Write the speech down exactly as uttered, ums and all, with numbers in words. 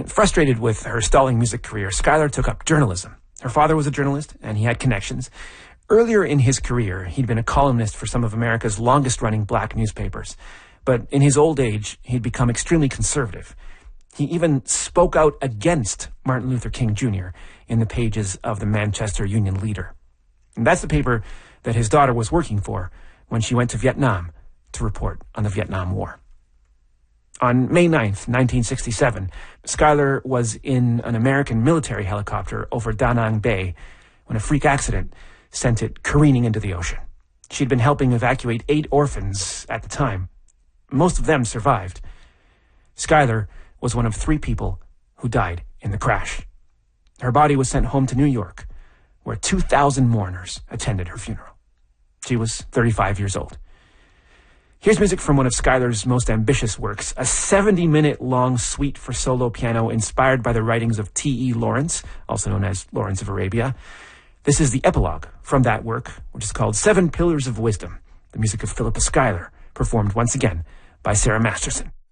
Frustrated with her stalling music career, Schuyler took up journalism. Her father was a journalist, and he had connections. Earlier in his career, he'd been a columnist for some of America's longest-running black newspapers. But in his old age, he'd become extremely conservative. He even spoke out against Martin Luther King Junior in the pages of the Manchester Union Leader. And that's the paper that his daughter was working for when she went to Vietnam to report on the Vietnam War. On May ninth, nineteen sixty-seven, Schuyler was in an American military helicopter over Da Nang Bay when a freak accident sent it careening into the ocean. She'd been helping evacuate eight orphans at the time. Most of them survived. Schuyler was one of three people who died in the crash. Her body was sent home to New York, where two thousand mourners attended her funeral. She was thirty-five years old. Here's music from one of Schuyler's most ambitious works, a seventy-minute-long suite for solo piano inspired by the writings of T E Lawrence, also known as Lawrence of Arabia. This is the epilogue from that work, which is called Seven Pillars of Wisdom, the music of Philippa Schuyler, performed once again by Sarah Masterson.